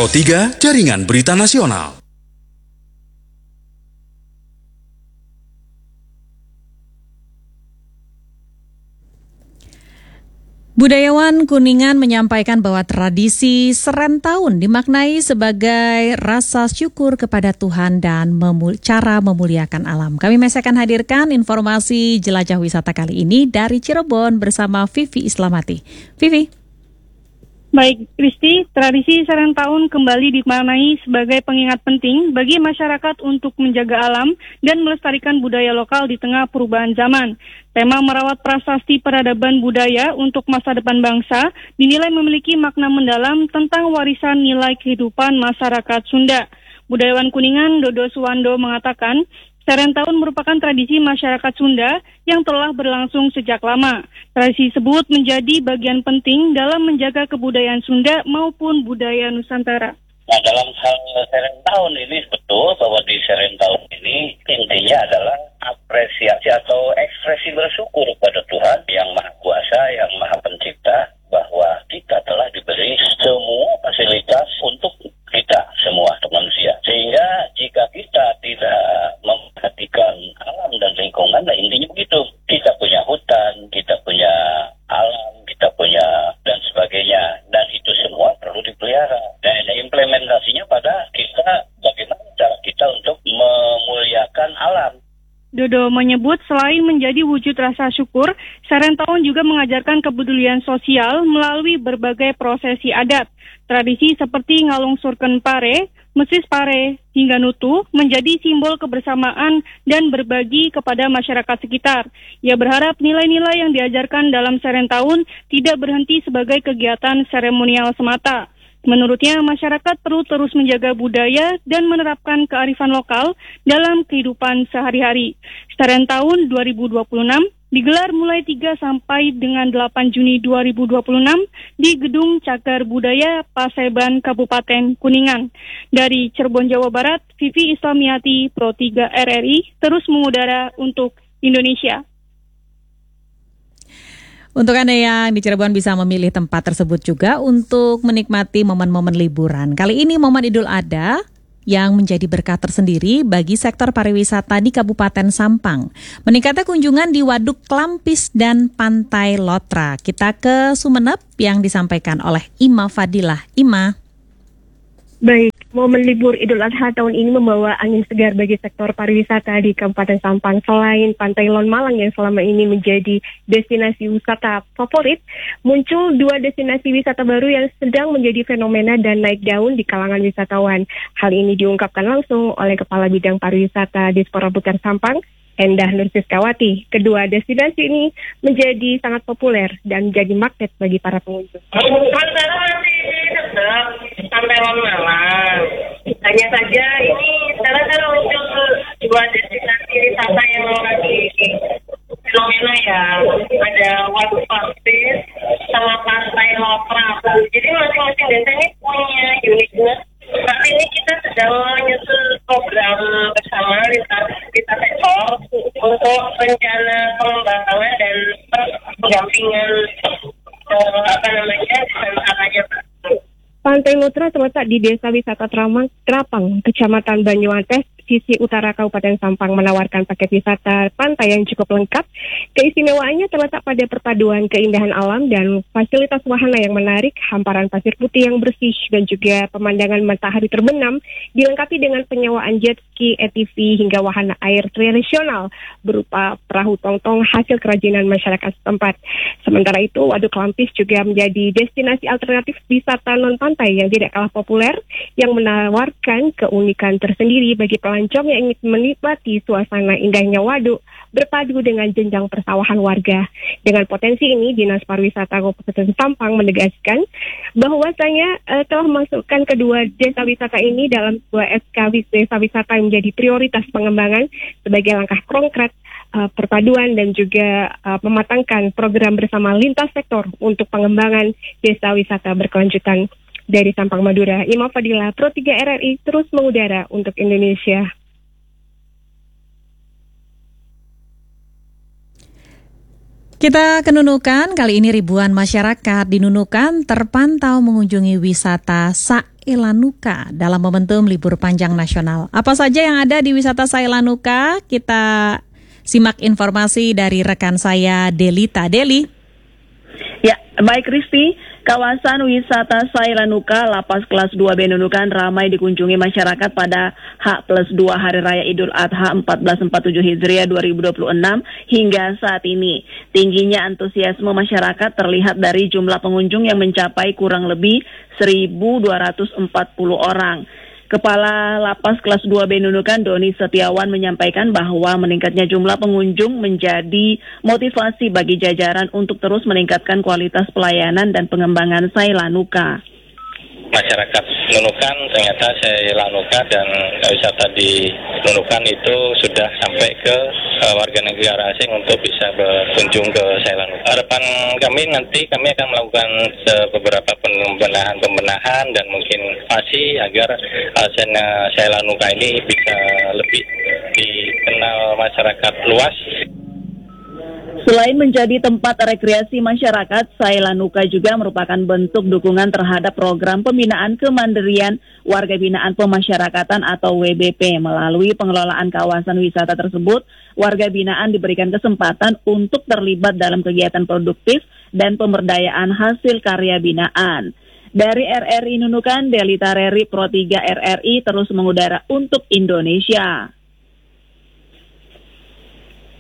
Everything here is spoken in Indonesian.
Pro 3, Jaringan Berita Nasional. Budayawan Kuningan menyampaikan bahwa tradisi Serentahun dimaknai sebagai rasa syukur kepada Tuhan dan cara memuliakan alam. Kami masih akan hadirkan informasi jelajah wisata kali ini dari Cirebon bersama Vivi Islamati. Vivi. Baik, Kristi, tradisi Serentahun kembali dimaknai sebagai pengingat penting bagi masyarakat untuk menjaga alam dan melestarikan budaya lokal di tengah perubahan zaman. Tema merawat prasasti peradaban budaya untuk masa depan bangsa dinilai memiliki makna mendalam tentang warisan nilai kehidupan masyarakat Sunda. Budayawan Kuningan Dodo Suwando mengatakan, Serentahun merupakan tradisi masyarakat Sunda yang telah berlangsung sejak lama. Tradisi tersebut menjadi bagian penting dalam menjaga kebudayaan Sunda maupun budaya Nusantara. Nah, dalam hal Serentahun ini betul bahwa di Serentahun ini intinya adalah apresiasi atau ekspresi bersyukur kepada Tuhan yang Maha Kuasa, yang Maha Pencipta, bahwa kita telah diberi semua fasilitas untuk kita semua manusia. Sehingga jika kita tidak memperhatikan alam dan lingkungan, nah intinya begitu. Kita punya hutan, kita punya alam, kita punya dan sebagainya. Dan itu semua perlu dipelihara. Dan implementasinya pada kita, bagaimana cara kita untuk memuliakan alam. Dodo menyebut selain menjadi wujud rasa syukur, Serentahun juga mengajarkan kepedulian sosial melalui berbagai prosesi adat. Tradisi seperti ngalung surken pare, mesis pare, hingga nutu menjadi simbol kebersamaan dan berbagi kepada masyarakat sekitar. Ia berharap nilai-nilai yang diajarkan dalam Serentahun tidak berhenti sebagai kegiatan seremonial semata. Menurutnya, masyarakat perlu terus menjaga budaya dan menerapkan kearifan lokal dalam kehidupan sehari-hari. Serentahun 2026 digelar mulai 3 sampai dengan 8 Juni 2026 di Gedung Cagar Budaya Paseban Kabupaten Kuningan. Dari Cirebon, Jawa Barat, Vivi Islamiyati, Pro 3 RRI, terus mengudara untuk Indonesia. Untuk Anda yang di Cirebon bisa memilih tempat tersebut juga untuk menikmati momen-momen liburan. Kali ini momen Idul Adha yang menjadi berkah tersendiri bagi sektor pariwisata di Kabupaten Sampang. Meningkatnya kunjungan di Waduk Klampis dan Pantai Lotra. Kita ke Sumeneb yang disampaikan oleh Ima Fadilah. Ima. Baik, momen libur Idul Adha tahun ini membawa angin segar bagi sektor pariwisata di Kabupaten Sampang. Selain Pantai Lon Malang yang selama ini menjadi destinasi wisata favorit, muncul 2 destinasi wisata baru yang sedang menjadi fenomena dan naik daun di kalangan wisatawan. Hal ini diungkapkan langsung oleh Kepala Bidang Pariwisata Disporabutan Sampang, Endah Nursiskawati. Kedua destinasi ini menjadi sangat populer dan menjadi magnet bagi para pengunjung. Sampai Lon Malang. Hanya saja ini sekarang kan muncul 2 destinasi wisata yang lagi fenomena ya. Ada Waduk Klampis sama Pantai Lotra. Jadi masing-masing desa ini punya uniqueness. Saat ini kita sedang menyusun program bersama lintas sektor untuk rencana pengembangan dan pendampingan wisatanya, Pak. Pantai Lotra terletak di Desa Wisata Trapang, Kecamatan Banyuwantes, sisi utara Kabupaten Sampang, menawarkan paket wisata pantai yang cukup lengkap. Keistimewaannya terletak pada perpaduan keindahan alam dan fasilitas wahana yang menarik, hamparan pasir putih yang bersih, dan juga pemandangan matahari terbenam, dilengkapi dengan penyewaan jet ski, ATV, hingga wahana air tradisional berupa perahu tongtong hasil kerajinan masyarakat setempat. Sementara itu, Waduk Klampis juga menjadi destinasi alternatif wisata non-pantai yang tidak kalah populer, yang menawarkan keunikan tersendiri bagi pelancong yang ingin menikmati suasana indahnya waduk berpadu dengan jenjang persawahan warga. Dengan potensi ini, Dinas Pariwisata Kabupaten Sampang menegaskan bahwasanya telah memasukkan kedua desa wisata ini dalam sebuah SK desa wisata yang menjadi prioritas pengembangan sebagai langkah konkret perpaduan dan juga mematangkan program bersama lintas sektor untuk pengembangan desa wisata berkelanjutan. Dari Sampang, Madura, Ima Fadilah, Pro 3 RRI, terus mengudara untuk Indonesia. Kita ke Nunukan, kali ini ribuan masyarakat di Nunukan terpantau mengunjungi wisata Sailanuka dalam momentum libur panjang nasional. Apa saja yang ada di wisata Sailanuka? Kita simak informasi dari rekan saya Delita. Deli. Ya, baik Kristi. Kawasan wisata Sailanuka Lapas Kelas 2B Nunukan ramai dikunjungi masyarakat pada H+2 Hari Raya Idul Adha 1447 Hijriah 2026 hingga saat ini. Tingginya antusiasme masyarakat terlihat dari jumlah pengunjung yang mencapai kurang lebih 1.240 orang. Kepala Lapas Kelas 2B Nunukan Doni Setiawan menyampaikan bahwa meningkatnya jumlah pengunjung menjadi motivasi bagi jajaran untuk terus meningkatkan kualitas pelayanan dan pengembangan Sailanuka. Masyarakat Nunukan ternyata Sailanuka dan wisata di Nunukan itu sudah sampai ke warga negara asing untuk bisa berkunjung ke Sailanuka. Harapan kami nanti kami akan melakukan beberapa pembenahan dan mungkin masih agar Sailanuka ini bisa lebih dikenal masyarakat luas. Selain menjadi tempat rekreasi masyarakat, Sailanuka juga merupakan bentuk dukungan terhadap program pembinaan kemandirian warga binaan pemasyarakatan atau WBP. Melalui pengelolaan kawasan wisata tersebut, warga binaan diberikan kesempatan untuk terlibat dalam kegiatan produktif dan pemberdayaan hasil karya binaan. Dari RRI Nunukan, Delita Reri Pro 3 RRI terus mengudara untuk Indonesia.